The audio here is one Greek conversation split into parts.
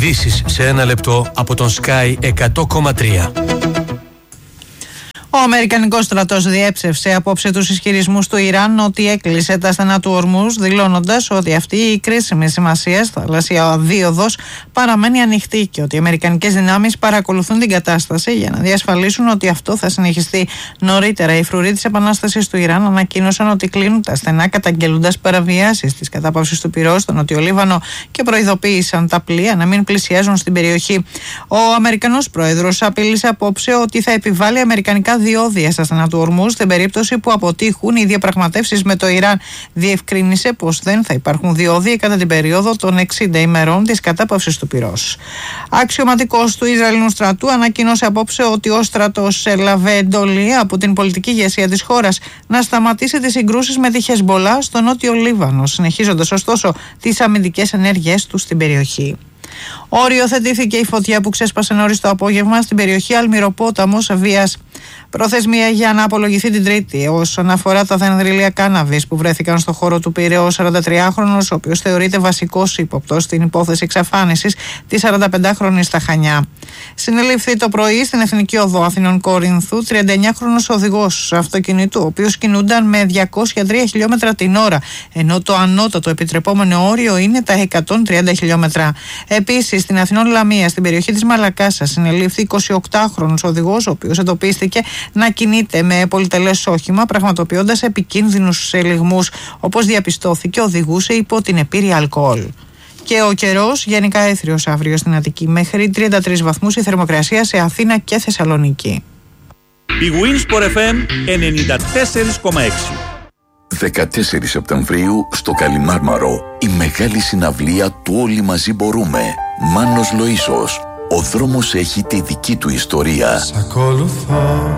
Ειδήσεις σε ένα λεπτό από τον Sky 100,3. Ο Αμερικανικός στρατός διέψευσε απόψε τους ισχυρισμούς του Ιράν ότι έκλεισε τα στενά του Ορμούζ, δηλώνοντας ότι αυτή η κρίσιμη σημασίας θαλασσία δίωδος παραμένει ανοιχτή και ότι οι αμερικανικές δυνάμεις παρακολουθούν την κατάσταση για να διασφαλίσουν ότι αυτό θα συνεχιστεί. Νωρίτερα, οι φρουροί της Επανάστασης του Ιράν ανακοίνωσαν ότι κλείνουν τα στενά, καταγγέλλοντας παραβιάσεις της κατάπαυσης του πυρός στο Νότιο Λίβανο και προειδοποίησαν τα πλοία να μην πλησιάζουν στην περιοχή. Ο Αμερικανός πρόεδρος απείλησε απόψε ότι θα επιβάλλει αμερικανικά διόδια στα στενά του Ορμούζ στην περίπτωση που αποτύχουν οι διαπραγματεύσεις με το Ιράν. Διευκρίνησε πως δεν θα υπάρχουν διόδια κατά την περίοδο των 60 ημερών της κατάπαυσης του πυρός. Αξιωματικός του Ισραηλινού στρατού ανακοίνωσε απόψε ότι ο στρατός έλαβε εντολή από την πολιτική ηγεσία της χώρας να σταματήσει τις συγκρούσεις με τη Χεσμπολά στο Νότιο Λίβανο, συνεχίζοντας ωστόσο τις αμυντικές ενέργειές του στην περιοχή. Οριοθετήθηκε η φωτιά που ξέσπασε νωρίς το απόγευμα στην περιοχή Αλμυροπόταμος Βίας. Προθεσμία για να απολογηθεί την Τρίτη όσον αφορά τα δενδρυλία κάναβης που βρέθηκαν στο χώρο του Πειραιώ. 43χρονος, ο οποίος θεωρείται βασικός ύποπτος στην υπόθεση εξαφάνισης της 45χρονης στα Χανιά. Συνελήφθη το πρωί στην Εθνική Οδό Αθηνών Κορινθού 39χρονος οδηγός αυτοκινήτου, ο οποίος κινούνταν με 203 χιλιόμετρα την ώρα, ενώ το ανώτατο επιτρεπόμενο όριο είναι τα 130 χιλιόμετρα. Επίσης, στην Αθηνών Λαμία, στην περιοχή της Μαλακάσας, συνελήφθη 28χρονος οδηγός, ο οποίος εντοπίστηκε να κινείται με πολυτελές όχημα, πραγματοποιώντας επικίνδυνους ελιγμούς. Όπως διαπιστώθηκε, οδηγούσε υπό την επίρρεια αλκοόλ. Και ο καιρός γενικά έθριος αύριο στην Αττική, μέχρι 33 βαθμούς η θερμοκρασία σε Αθήνα και Θεσσαλονίκη. Η Winsport FM 94,6. 14 Σεπτεμβρίου στο Καλιμάρμαρο, η μεγάλη συναυλία του Όλοι Μαζί Μπορούμε. Μάνος Λοΐσος. Ο δρόμος έχει τη δική του ιστορία. Σ' ακολουθώ,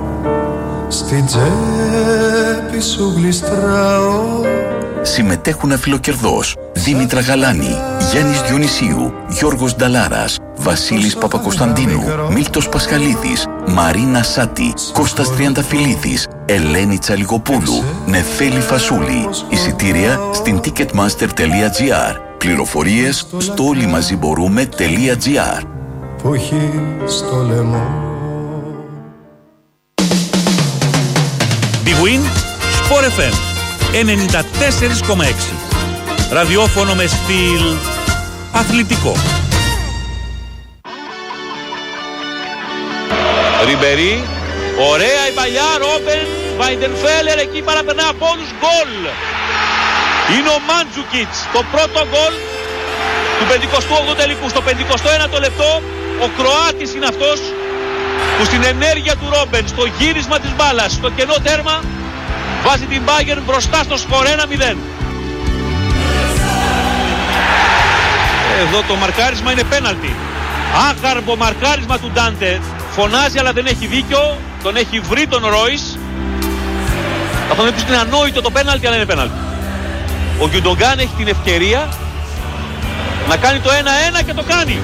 στην τσέπη σου γλιστράω. Συμμετέχουν Αφιλοκερδός, Δήμητρα Γαλάνη, Γιάννης Διονυσίου, Γιώργος Νταλάρας, Βασίλης Παπακοσταντίνου, Μίλτος Πασχαλίδης, Μαρίνα Σάτη, Κώστας Τριανταφυλλίδης, Ελένη Τσαλιγοπούλου, Νεφέλη Φασούλη. Εισιτήρια στην ticketmaster.gr. Πληροφορίες στο όλοιμαζιμπορούμε.gr. Που έχει στο λαιμό. Big Win Sport FM 94,6. Ραδιόφωνο με στυλ αθλητικό. Ριμπερί, ωραία η παλιά, Ρόμπεν, Βάιντενφέλερ, εκεί παραπερνά από όλους, γκολ. Είναι ο Μάντζουκιτς, το πρώτο γκολ του 58ου τελικού. Στο 51ο λεπτό, ο Κροάτης είναι αυτός που στην ενέργεια του Ρόμπεν, στο γύρισμα της μπάλας, στο κενό τέρμα, βάζει την Bayern μπροστά στο σκορ 1-0. Εδώ το μαρκάρισμα είναι πέναλτι. Άχαρμπο μαρκάρισμα του Ντάντε. Φωνάζει αλλά δεν έχει δίκιο. Τον έχει βρει τον Ρόις. Θα τον πει είναι ανόητο το πέναλτι, αλλά είναι πέναλτι. Ο Γκιουντογκάν έχει την ευκαιρία να κάνει το 1-1 και το κάνει.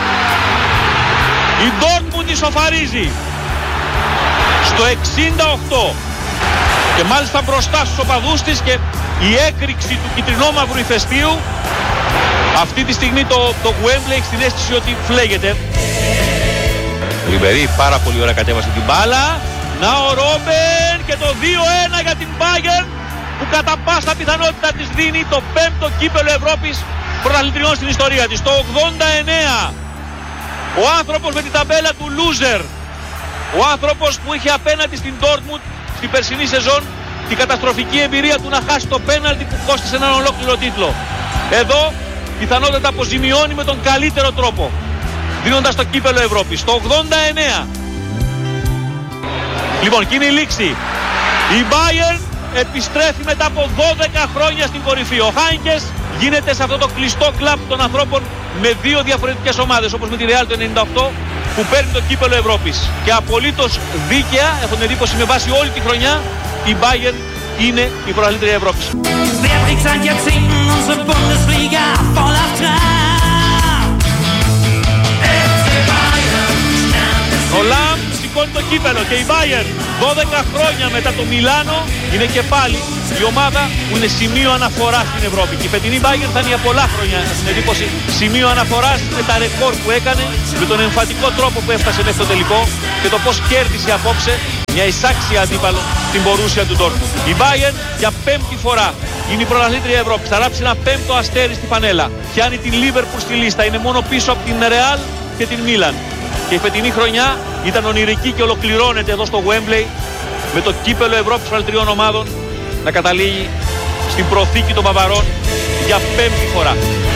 Η Ντόρτμουντ ισοφαρίζει στο 68 και μάλιστα μπροστά στους οπαδούς της, και η έκρηξη του κυτρινόμαυρου ηφαιστείου αυτή τη στιγμή το Wembley έχει την αίσθηση ότι φλέγεται. Ριμπερί πάρα πολύ ωραία κατέβασε την μπάλα. Να ο Ρόμπεν και το 2-1 για την Bayern, που κατά πάσα πιθανότητα της δίνει το 5ο κύπελλο Ευρώπης πρωταθλητριών στην ιστορία της. Το 89 ο άνθρωπος με την ταμπέλα του loser, ο άνθρωπος που είχε απέναντι στην Dortmund στην περσινή σεζόν την καταστροφική εμπειρία του να χάσει το πέναλτι που κόστησε έναν ολόκληρο τίτλο, εδώ πιθανότατα αποζημιώνει με τον καλύτερο τρόπο, δίνοντας το κύπελλο Ευρώπης. Το 89. Λοιπόν, και είναι η λήξη. Η Bayern επιστρέφει μετά από 12 χρόνια στην κορυφή. Ο Χάινκες γίνεται σε αυτό το κλειστό κλαμπ των ανθρώπων με δύο διαφορετικές ομάδες, όπως με τη Real το 98 που παίρνει το κύπελλο Ευρώπης. Και απολύτως δίκαια, έχω την εντύπωση με βάση όλη τη χρονιά, η Bayern είναι η πρωταθλήτρια Ευρώπης. Ο Λαμ σηκώνει το κύπελο και η Bayern 12 χρόνια μετά το Μιλάνο είναι και πάλι η ομάδα που είναι σημείο αναφοράς στην Ευρώπη. Και η φετινή Bayern θα είναι για πολλά χρόνια στην εντύπωση σημείο αναφοράς με τα ρεκόρ που έκανε, με τον εμφατικό τρόπο που έφτασε μέχρι το τελικό και το πώς κέρδισε απόψε μια εισάξια αντίπαλο στην Μπορούσια του Ντόρτμουντ. Η Bayern για πέμπτη φορά είναι η πρωταθλήτρια Ευρώπης. Θα ράψει ένα πέμπτο αστέρι στη φανέλα. Πιάνει την Liverpool στη λίστα. Είναι μόνο πίσω από την Real και την Μίλαν. Και η φετινή χρονιά ήταν ονειρική και ολοκληρώνεται εδώ στο Wembley με το κύπελο Ευρώπης των τριών ομάδων να καταλήγει στην προθήκη των Μπαβαρών για πέμπτη φορά.